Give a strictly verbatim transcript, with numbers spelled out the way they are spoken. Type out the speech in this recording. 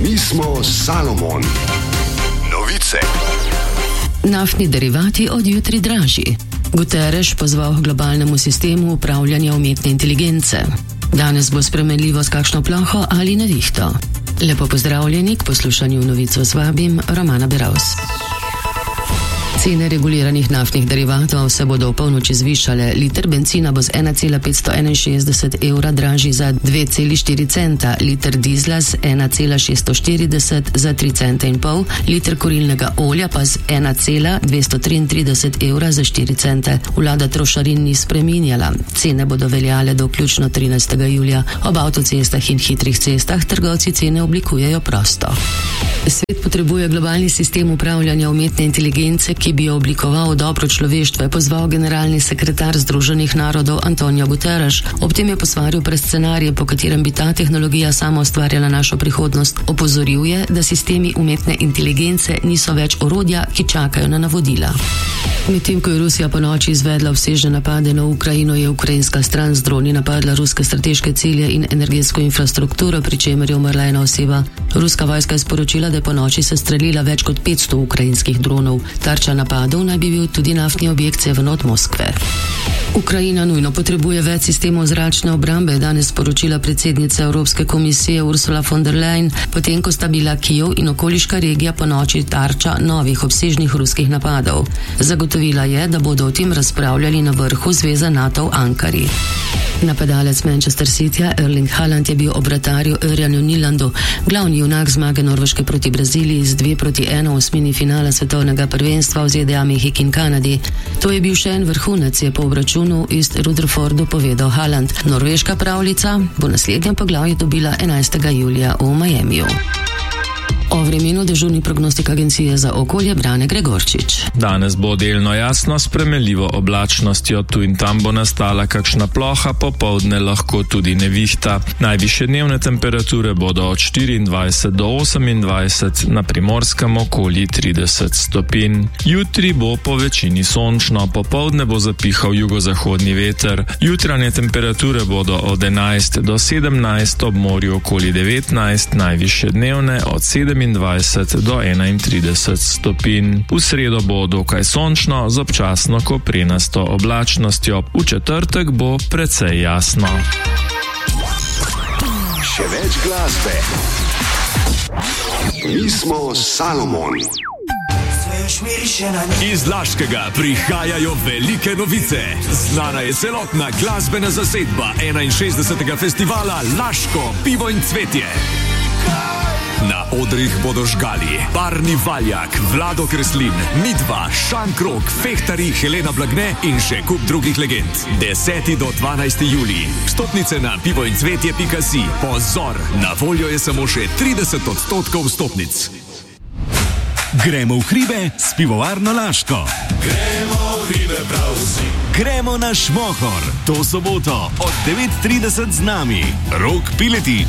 Mi smo Salomon. Novice. Naftni derivati od jutri dražji. Guterres pozval k globalnemu sistemu upravljanja umetne inteligence. Danes bo spremenljivo s kakšno ploho ali nevihto. Lepo pozdravljeni, k poslušanju novico z vabim Romana Beravs. Cene reguliranih naftnih derivatov se bodo v polnoči zvišale. Liter bencina bo z ena cela petsto enainšestdeset evra dražji za dve celi štiri centa, liter dizla z ena cela šeststo štirideset za tri cente in pol, liter kurilnega olja pa z ena cela dvesto triintrideset evra za štiri cente. Vlada trošarin ni spreminjala. Cene bodo veljale do vključno trinajstega julija. Ob avtocestah in hitrih cestah trgovci cene oblikujejo prosto. Svet potrebuje globalni sistem upravljanja umetne inteligence, ki bi jo oblikoval dobro človeštvo, je pozval generalni sekretar Združenih narodov Antonio Guterres. Ob tem je posvaril pred scenarijem, po katerem bi ta tehnologija sama ustvarjala našo prihodnost. Opozoril je, da sistemi umetne inteligence niso več orodja, ki čakajo na navodila. Medtem ko je Rusija po noči izvedla obsežne napade na Ukrajino, je ukrajinska stran z droni napadla ruske strateške cilje in energetsko infrastrukturo, pri čemer je umrla ena oseba. Ruska vojska je sporočila, da je po noči sestrelila več kot petsto ukrajinskih dronov. Tarča napadov naj bi bil tudi naftni objekt severno od Moskve. Ukrajina nujno potrebuje več sistemov zračne obrambe, je danes sporočila predsednica Evropske komisije Ursula von der Leyen, potem ko sta bila Kijev in okoliška regija po noči tarča novih obsežnih ruskih napadov. Zagotovila je, da bodo o tem razpravljali na vrhu zveze NATO v Ankari. Napadalec Manchester Cityja Erling Haaland je bil ob vratarju Örjanu Nylandu glavni junak zmage Norveške proti Braziliji z dve proti ena v osmini finala svetovnega prvenstva v Z D A, Mehiki in Kanadi. To je bil še en vrhunec, je po obračunu iz Rutherfordu povedal Haaland. Norveška pravljica bo naslednjem poglavju dobila enajstega julija v Miamiju. O vremenu dežurni prognostik agencije za okolje Brane Gregorčič. Danes bo delno jasno, s spremenljivo oblačnostjo, tu in tam bo nastala kakšna ploha, popoldne lahko tudi nevihta. Najvišje dnevne temperature bodo od štiriindvajset do osemindvajset, na Primorskem okoli trideset stopinj. Jutri bo po večini sončno, popoldne bo zapihal jugozahodni veter. Jutranje temperature bodo od enajst do sedemnajst, ob morju okoli devetnajst, najvišje dnevne od sedemindvajset do enaintrideset stopinj. V sredo bo dokaj sončno z občasno koprenasto oblačnostjo. V četrtek bo precej jasno. Še več glasbe. Mi smo Salomon. Iz Laškega prihajajo velike novice. Znana je celotna glasbena zasedba enainšestdesetega festivala Laško pivo in cvetje. Na odrih bodo žgali Barni Valjak, Vlado Kreslin, Midva, Šankrok, Fehtari, Helena Blagne in še kup drugih legend. deseti do dvanajsti julij. Vstopnice na pivoincvetje pika si. Pozor, na voljo je samo še trideset odstotkov vstopnic. Gremo v hribe s pivovarno Laško. Gremo v hribe prav vsi. Gremo na Šmohor. To soboto od devet trideset z nami Rok Piletič,